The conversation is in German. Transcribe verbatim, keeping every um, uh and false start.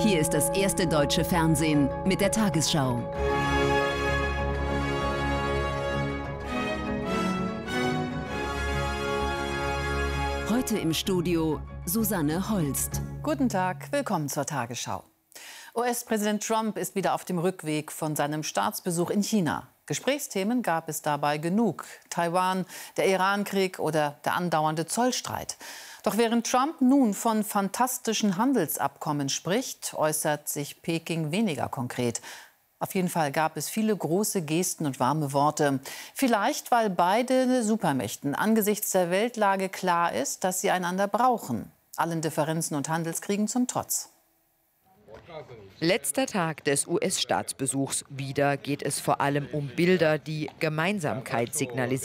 Hier ist das erste deutsche Fernsehen mit der Tagesschau. Heute im Studio Susanne Holst. Guten Tag, willkommen zur Tagesschau. U S-Präsident Trump ist wieder auf dem Rückweg von seinem Staatsbesuch in China. Gesprächsthemen gab es dabei genug. Taiwan, der Iran-Krieg oder der andauernde Zollstreit. Doch während Trump nun von fantastischen Handelsabkommen spricht, äußert sich Peking weniger konkret. Auf jeden Fall gab es viele große Gesten und warme Worte. Vielleicht, weil beide Supermächten angesichts der Weltlage klar ist, dass sie einander brauchen. Allen Differenzen und Handelskriegen zum Trotz. Letzter Tag des U S-Staatsbesuchs. Wieder geht es vor allem um Bilder, die Gemeinsamkeit signalisieren.